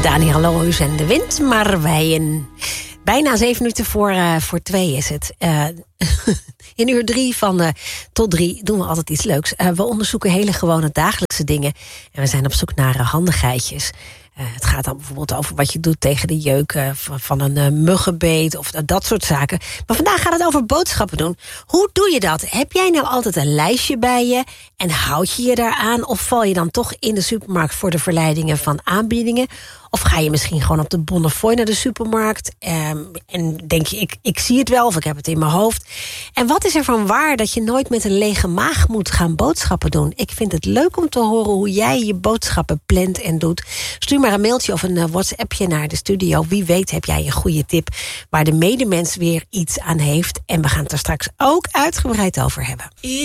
Daniel Lohuus en de wind, maar bijna 7 minuten voor 2 is het. In uur 3 van tot 3 doen we altijd iets leuks. We onderzoeken hele gewone dagelijkse dingen. En we zijn op zoek naar handigheidjes. Het gaat dan bijvoorbeeld over wat je doet tegen de jeuk van een muggenbeet of dat soort zaken. Maar vandaag gaat het over boodschappen doen. Hoe doe je dat? Heb jij nou altijd een lijstje bij je en houd je je daaraan? Of val je dan toch in de supermarkt voor de verleidingen van aanbiedingen? Of ga je misschien gewoon op de Bonnefoy naar de supermarkt en denk je, ik zie het wel of ik heb het in mijn hoofd. En wat is er van waar dat je nooit met een lege maag moet gaan boodschappen doen? Ik vind het leuk om te horen hoe jij je boodschappen plant en doet. Stuur maar een mailtje of een WhatsAppje naar de studio. Wie weet heb jij een goede tip waar de medemens weer iets aan heeft. En we gaan het er straks ook uitgebreid over hebben.